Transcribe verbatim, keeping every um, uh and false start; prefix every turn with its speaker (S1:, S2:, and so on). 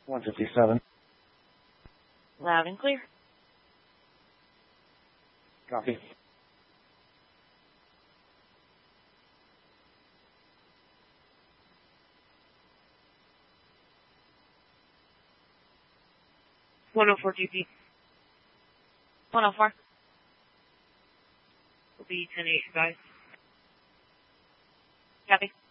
S1: one fifty-seven.
S2: Loud and clear.
S1: Copy.
S2: one oh four G P. one oh four. Will be ten eight, guys. Copy.